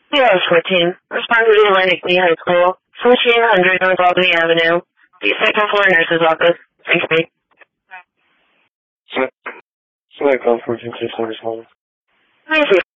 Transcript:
Yeah, 14. Respond to the Atlantic Lee High School, 1400 North Albany Avenue, the second floor nurse's office. Thanks, me. Select call 14 6 respond. Thank you.